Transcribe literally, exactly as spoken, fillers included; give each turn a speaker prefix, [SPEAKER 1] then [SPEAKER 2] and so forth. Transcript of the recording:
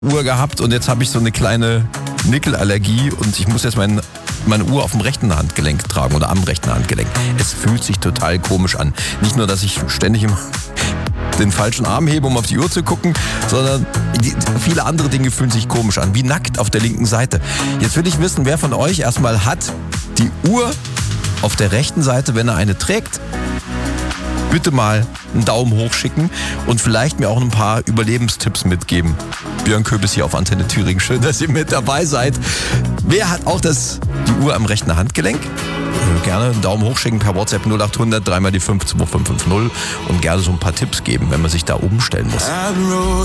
[SPEAKER 1] Uhr gehabt und jetzt habe ich so eine kleine Nickelallergie und ich muss jetzt mein, meine Uhr auf dem rechten Handgelenk tragen oder am rechten Handgelenk. Es fühlt sich total komisch an. Nicht nur, dass ich ständig immer den falschen Arm hebe, um auf die Uhr zu gucken, sondern die, viele andere Dinge fühlen sich komisch an, wie nackt auf der linken Seite. Jetzt will ich wissen, wer von euch erstmal hat die Uhr auf der rechten Seite, wenn er eine trägt. Bitte mal einen Daumen hoch schicken und vielleicht mir auch ein paar Überlebenstipps mitgeben. Björn Köbis hier auf Antenne Thüringen. Schön, dass ihr mit dabei seid. Wer hat auch das, die Uhr am rechten Handgelenk? Gerne einen Daumen hoch schicken per WhatsApp null acht hundert, dreimal die fünf zwei fünf fünf null und gerne so ein paar Tipps geben, wenn man sich da umstellen muss.